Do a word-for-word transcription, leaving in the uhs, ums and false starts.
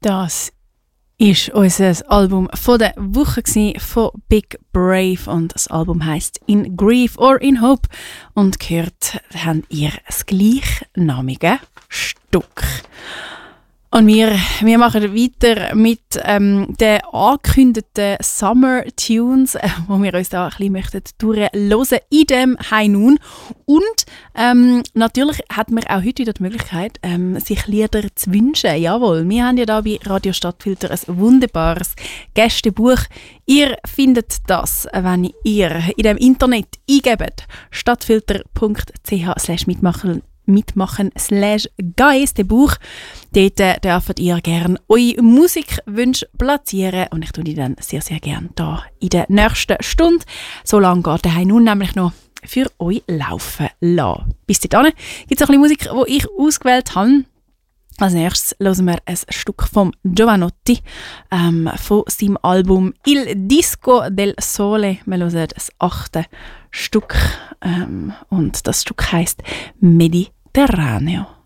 Das ist unser Album von der Woche gewesen, von Big Brave, und das Album heisst In Grief or in Hope und gehört, habt ihr das gleichnamige Stück. Und wir, wir machen weiter mit ähm, den angekündigten Summer Tunes, äh, wo wir uns da ein bisschen möchten durchhören in dem High Noon. Und ähm, natürlich hat man auch heute wieder die Möglichkeit, ähm, sich Lieder zu wünschen. Jawohl, wir haben ja da bei Radio Stadtfilter ein wunderbares Gästebuch. Ihr findet das, wenn ihr in dem Internet eingebt, stadtfilter punkt c h slash mitmachen mitmachen slash Geist, Buch. Dort äh, dürft ihr gerne eure Musikwünsche platzieren und ich tue die dann sehr, sehr gerne da in der nächsten Stunde. So lange geht der nun nämlich noch für euch laufen lassen. Bis dahin gibt es noch ein bisschen Musik, die ich ausgewählt habe. Als nächstes hören wir ein Stück von Giovanotti ähm, von seinem Album Il Disco del Sole. Wir hören das achte Stück ähm, und das Stück heisst Mediterraneo.